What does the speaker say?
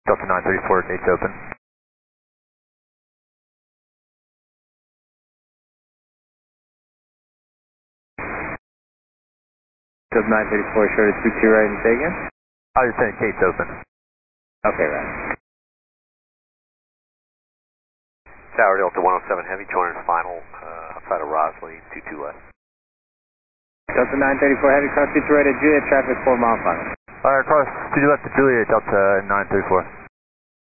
Delta 934, gates open. Delta 934, short of 22 right and say again? I was saying gates open. Okay, right. Tower Delta 107 Heavy, joining final outside of Rosley, 22 left. Delta 934 Heavy, cross 22 right at Juliet, traffic 4 mile final. Alright, cross 2 left to Juliet, Delta 934.